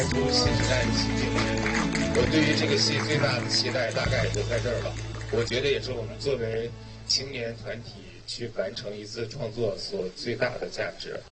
出新时代的奇迹。我对于这个戏最大的期待大概也就在这儿了。我觉得也是我们作为青年团体去完成一次创作所最大的价值。